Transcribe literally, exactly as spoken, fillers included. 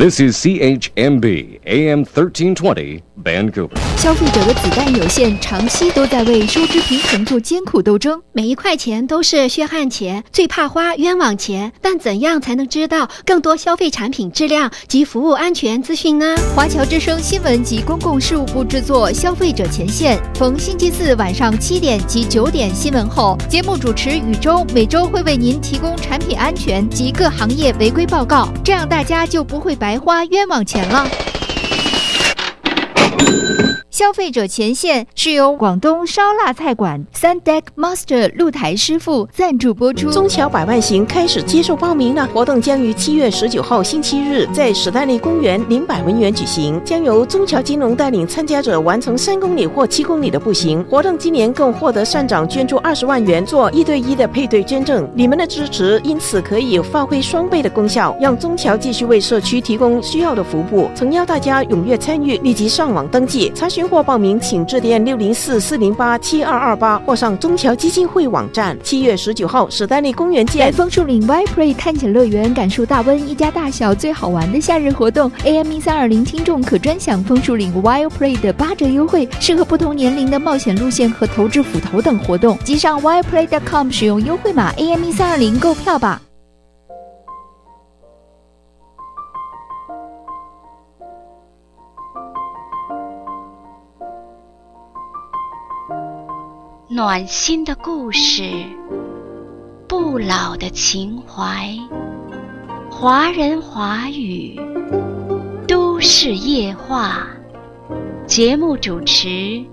This is C H M B A M thirteen twenty Vancouver。 消费者的子弹有限，长期都在为收支平衡做艰苦斗争。 每一块钱都是血汗钱，最怕花冤枉钱。但怎样才能知道更多消费产品质量及服务安全资讯呢？ 华侨之声新闻及公共事务部制作《消费者前线》，逢星期四晚上七点及九点新闻后，节目主持宇宙每周会为您提供产品安全及各行业违规报告，这样大家就不会白花冤枉钱了。消费者前线是由广东烧腊菜馆 Sundeck Master 露台师傅赞助播出。 中侨百万行开始接受报名了，活动将于七月十九号星期日在史丹利公园林百文园举行，将由中侨金融带领参加者完成三公里或七公里的步行。活动今年更获得善长捐助二十万元做一对一的配对捐赠，你们的支持因此可以发挥双倍的功效，让中侨继续为社区提供需要的服务。诚邀大家踊跃参与，立即上网登记查询或报名，请致电六零四四零八七二二八或上中侨基金会网站。七月十九号史丹利公园见。 来枫树岭 Y-Play 探险乐园，感受大温一家大小最好玩的夏日活动。A M 一三二零听众可专享枫树岭 Y-Play 的八折优惠，适合不同年龄的冒险路线和投掷斧头等活动。即上 Y play dot com 使用优惠码 A M 一三二零购票吧。 暖心的故事，不老的情怀，华人华语，都市夜话。节目主持